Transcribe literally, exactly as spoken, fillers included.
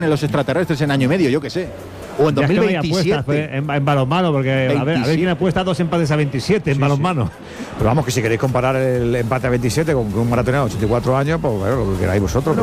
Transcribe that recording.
los extraterrestres en año y medio, yo qué sé. O en dos mil veintisiete. En, en balonmano, porque a ver, a ver quién apuesta dos empates a veintisiete en sí, balonmano. Sí. Pero vamos, que si queréis comparar el empate a veintisiete con un maratoniano de ochenta y cuatro años, pues bueno, lo que queráis vosotros.